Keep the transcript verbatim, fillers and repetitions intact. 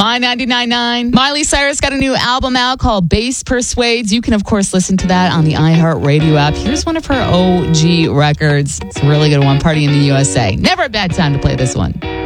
My ninety-nine point nine. Miley Cyrus got a new album out called Bass Persuades. You can, of course, listen to that on the iHeartRadio app. Here's one of her O G records. It's a really good one, Party in the U S A. Never a bad time to play this one.